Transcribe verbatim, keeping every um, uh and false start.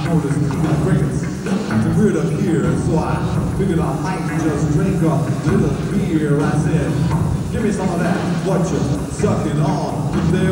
noticed the crickets. It's weird up here, so I figured I might just drink a little beer. I said, give me some of that, what you sucking on. But there